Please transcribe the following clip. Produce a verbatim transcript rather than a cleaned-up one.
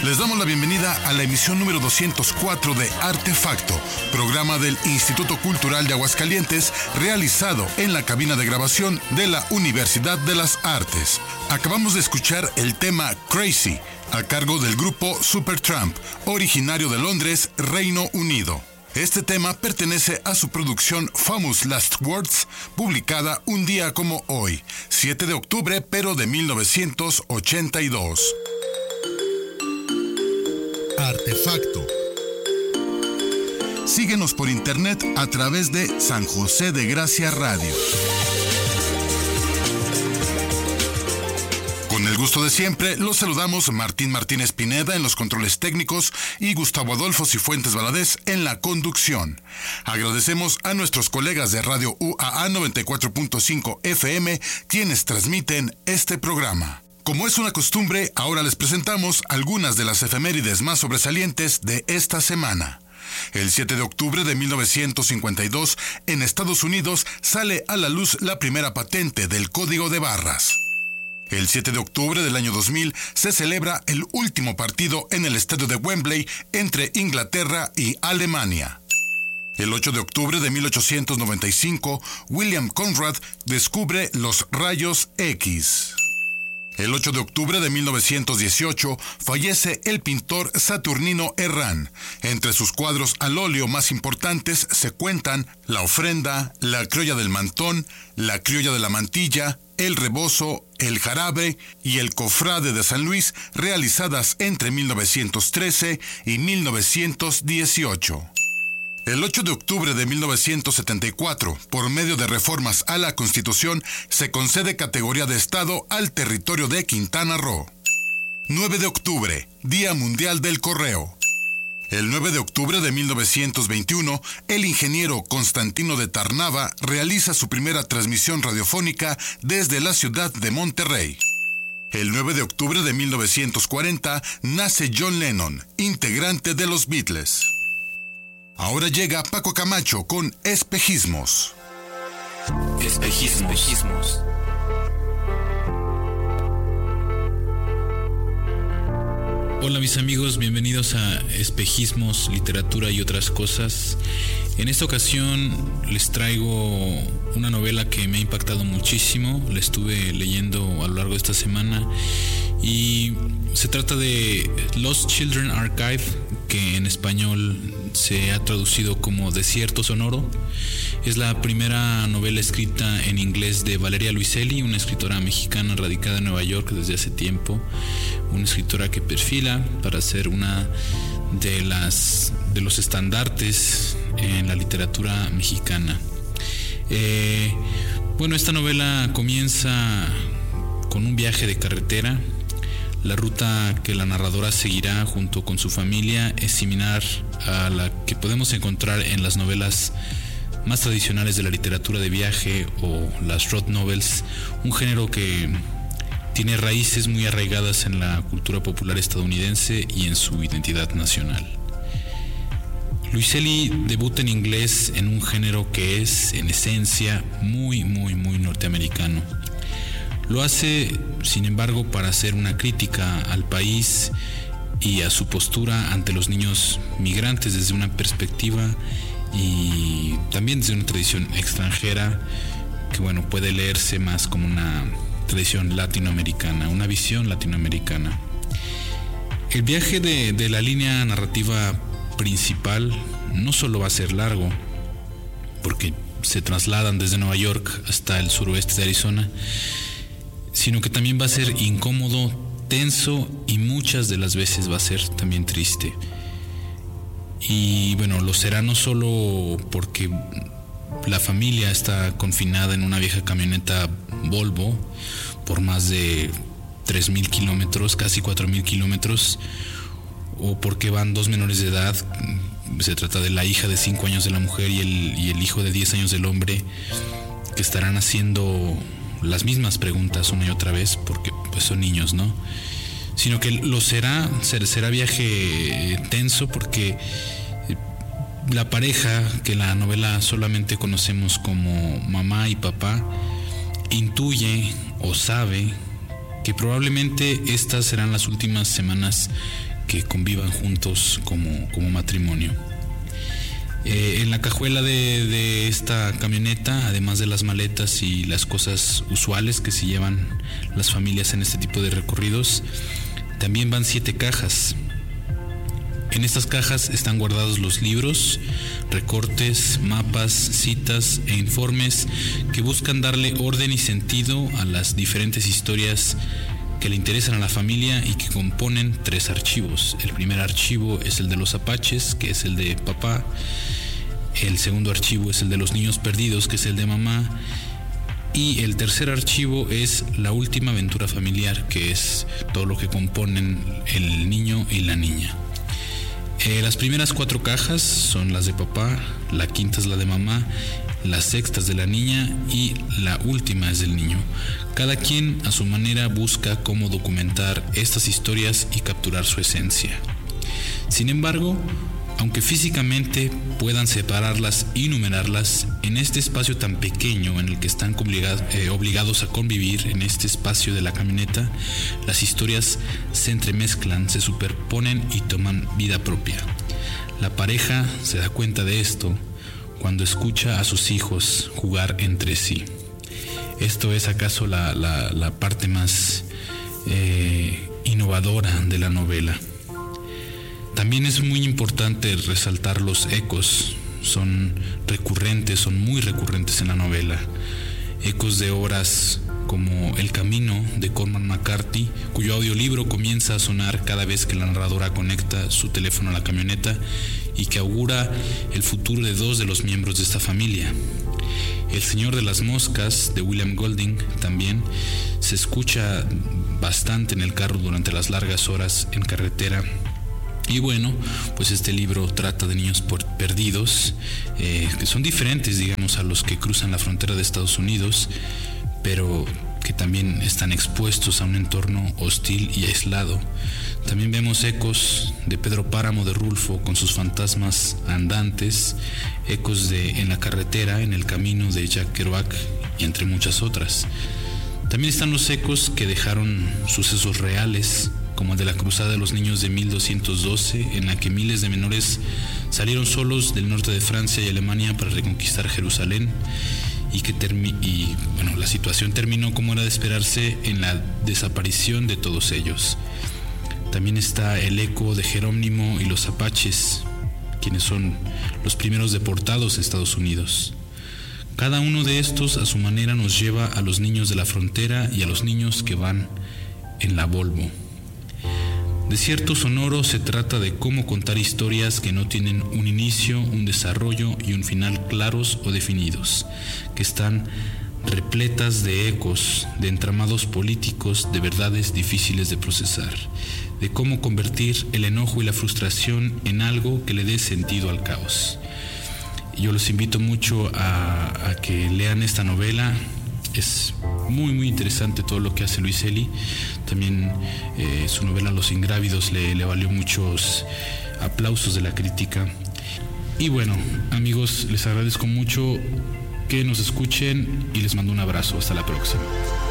Les damos la bienvenida a la emisión número doscientos cuatro de Artefacto, programa del Instituto Cultural de Aguascalientes, realizado en la cabina de grabación de la Universidad de las Artes. Acabamos de escuchar el tema Crazy, a cargo del grupo Supertramp, originario de Londres, Reino Unido. Este tema pertenece a su producción Famous Last Words, publicada un día como hoy, siete de octubre, pero de mil novecientos ochenta y dos. Artefacto. Síguenos por internet a través de San José de Gracia Radio. Con el gusto de siempre, los saludamos Martín Martínez Pineda en los controles técnicos y Gustavo Adolfo Cifuentes Valadez en la conducción. Agradecemos a nuestros colegas de Radio U A A noventa y cuatro punto cinco F M, quienes transmiten este programa. Como es una costumbre, ahora les presentamos algunas de las efemérides más sobresalientes de esta semana. El siete de octubre de mil novecientos cincuenta y dos, en Estados Unidos, sale a la luz la primera patente del código de barras. El siete de octubre del año dos mil se celebra el último partido en el estadio de Wembley entre Inglaterra y Alemania. El ocho de octubre de mil ochocientos noventa y cinco, William Conrad descubre los rayos X. El ocho de octubre de mil novecientos dieciocho fallece el pintor Saturnino Herrán. Entre sus cuadros al óleo más importantes se cuentan La Ofrenda, La Criolla del Mantón, La Criolla de la Mantilla, El Rebozo, El Jarabe y El Cofrade de San Luis, realizadas entre mil novecientos trece y mil novecientos dieciocho. El ocho de octubre de mil novecientos setenta y cuatro, por medio de reformas a la Constitución, se concede categoría de Estado al territorio de Quintana Roo. nueve de octubre, Día Mundial del Correo. El nueve de octubre de mil novecientos veintiuno, el ingeniero Constantino de Tarnava realiza su primera transmisión radiofónica desde la ciudad de Monterrey. El nueve de octubre de mil novecientos cuarenta, nace John Lennon, integrante de los Beatles. Ahora llega Paco Camacho con Espejismos. Espejismos. Espejismos. Hola mis amigos, bienvenidos a Espejismos, Literatura y otras cosas. En esta ocasión les traigo una novela que me ha impactado muchísimo. La estuve leyendo a lo largo de esta semana y se trata de Lost Children Archive, que en español se ha traducido como Desierto Sonoro. Es la primera novela escrita en inglés de Valeria Luiselli, una escritora mexicana radicada en Nueva York desde hace tiempo, una escritora que perfila para ser una de las de los estandartes en la literatura mexicana. Eh, bueno, esta novela comienza con un viaje de carretera. La ruta que la narradora seguirá junto con su familia es similar a la que podemos encontrar en las novelas más tradicionales de la literatura de viaje o las road novels, un género que tiene raíces muy arraigadas en la cultura popular estadounidense y en su identidad nacional. Luiselli debuta en inglés en un género que es, en esencia, muy, muy, muy norteamericano. Lo hace, sin embargo, para hacer una crítica al país y a su postura ante los niños migrantes desde una perspectiva y también desde una tradición extranjera que, bueno, puede leerse más como una tradición latinoamericana, una visión latinoamericana. El viaje de, de la línea narrativa principal no solo va a ser largo, porque se trasladan desde Nueva York hasta el suroeste de Arizona, sino que también va a ser incómodo, tenso y muchas de las veces va a ser también triste. Y bueno, lo será no solo porque la familia está confinada en una vieja camioneta Volvo por más de tres mil kilómetros, casi cuatro mil kilómetros, o porque van dos menores de edad. Se trata de la hija de cinco años de la mujer y el, y el hijo de diez años del hombre, que estarán haciendo las mismas preguntas una y otra vez porque pues son niños, ¿no? Sino que lo será, será viaje tenso porque la pareja que la novela solamente conocemos como mamá y papá intuye o sabe que probablemente estas serán las últimas semanas que convivan juntos como, como matrimonio. Eh, en la cajuela de, de esta camioneta, además de las maletas y las cosas usuales que se llevan las familias en este tipo de recorridos, también van siete cajas. En estas cajas están guardados los libros, recortes, mapas, citas e informes que buscan darle orden y sentido a las diferentes historias que le interesan a la familia y que componen tres archivos. El primer archivo es el de los apaches, que es el de papá. El segundo archivo es el de los niños perdidos, que es el de mamá. Y el tercer archivo es la última aventura familiar, que es todo lo que componen el niño y la niña. Eh, las primeras cuatro cajas son las de papá, la quinta es la de mamá, la sexta es de la niña y la última es del niño. Cada quien a su manera busca cómo documentar estas historias y capturar su esencia. Sin embargo, aunque físicamente puedan separarlas y numerarlas, en este espacio tan pequeño en el que están obligados, eh, obligados a convivir, en este espacio de la camioneta, las historias se entremezclan, se superponen y toman vida propia. La pareja se da cuenta de esto cuando escucha a sus hijos jugar entre sí. Esto es acaso la, la, la parte más eh, innovadora de la novela. También es muy importante resaltar los ecos. Son recurrentes, son muy recurrentes en la novela. Ecos de obras como El Camino de Cormac McCarthy, cuyo audiolibro comienza a sonar cada vez que la narradora conecta su teléfono a la camioneta y que augura el futuro de dos de los miembros de esta familia. El Señor de las Moscas de William Golding también se escucha bastante en el carro durante las largas horas en carretera. Y bueno, pues este libro trata de niños perdidos, eh, que son diferentes, digamos, a los que cruzan la frontera de Estados Unidos, pero que también están expuestos a un entorno hostil y aislado. También vemos ecos de Pedro Páramo de Rulfo con sus fantasmas andantes, ecos de En la carretera, En el camino de Jack Kerouac y entre muchas otras. También están los ecos que dejaron sucesos reales, como el de la Cruzada de los Niños de mil doscientos doce, en la que miles de menores salieron solos del norte de Francia y Alemania para reconquistar Jerusalén, y que termi- y, bueno, la situación terminó, como era de esperarse, en la desaparición de todos ellos. También está el eco de Jerónimo y los apaches, quienes son los primeros deportados a Estados Unidos. Cada uno de estos a su manera nos lleva a los niños de la frontera y a los niños que van en la Volvo. Desierto Sonoro se trata de cómo contar historias que no tienen un inicio, un desarrollo y un final claros o definidos, que están repletas de ecos, de entramados políticos, de verdades difíciles de procesar, de cómo convertir el enojo y la frustración en algo que le dé sentido al caos. Yo los invito mucho a, a que lean esta novela. Es muy muy interesante todo lo que hace Luis Eli. También eh, su novela Los Ingrávidos le, le valió muchos aplausos de la crítica. Y bueno, amigos, les agradezco mucho que nos escuchen y les mando un abrazo. Hasta la próxima.